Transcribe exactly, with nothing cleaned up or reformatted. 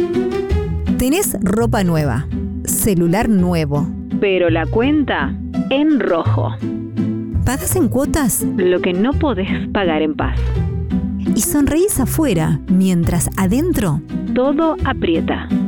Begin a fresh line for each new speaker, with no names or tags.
Tenés ropa nueva, celular nuevo,
pero la cuenta en rojo.
¿pagás en cuotas?
Lo que no podés pagar en paz.
Y sonreís afuera, mientras adentro
todo aprieta.